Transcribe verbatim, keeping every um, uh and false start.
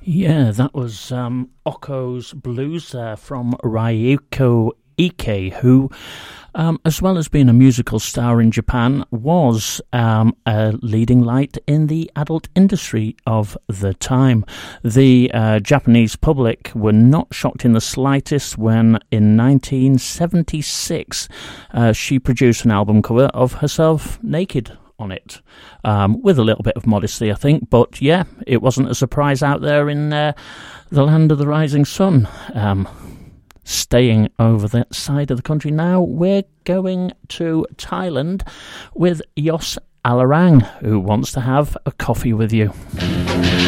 Yeah, that was um, Oko's Blues there from Ryuko Ike, who, um, as well as being a musical star in Japan, was um, a leading light in the adult industry of the time. The uh, Japanese public were not shocked in the slightest when, in nineteen seventy-six, uh, she produced an album cover of herself naked on it, um, with a little bit of modesty, I think, but yeah, it wasn't a surprise out there in uh, the land of the rising sun. Um, staying over that side of the country now, we're going to Thailand with Yos Alarang, who wants to have a coffee with you.